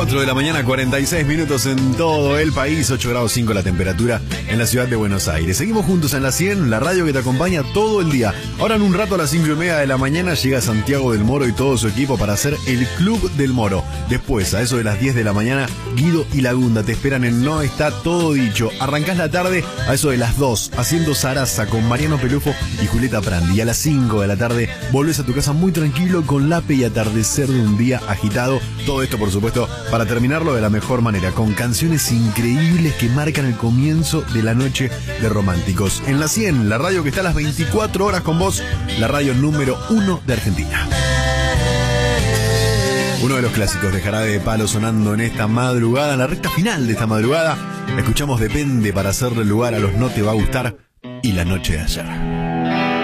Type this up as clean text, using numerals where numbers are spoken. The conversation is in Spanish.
4 de la mañana, 46 minutos en todo el país, 8 grados 5 la temperatura en la ciudad de Buenos Aires. Seguimos juntos en la 100, la radio que te acompaña todo el día. Ahora en un rato a las 5:30 de la mañana llega Santiago del Moro y todo su equipo para hacer el Club del Moro. Después, a eso de las 10 de la mañana, Guido y Lagunda te esperan en No Está Todo Dicho. Arrancás la tarde a eso de las 2 haciendo Zaraza con Mariano Pelufo y Julieta Prandi. Y a las 5 de la tarde volvés a tu casa muy tranquilo con Lape y Atardecer de un día agitado. Todo esto, por supuesto, para terminarlo de la mejor manera, con canciones increíbles que marcan el comienzo de la noche de románticos. En la 100, la radio que está a las 24 horas con vos, la radio número 1 de Argentina. Uno de los clásicos de Jarabe de Palo sonando en esta madrugada, en la recta final de esta madrugada. Escuchamos Depende para hacerle lugar a los No Te Va a Gustar y La Noche de Ayer.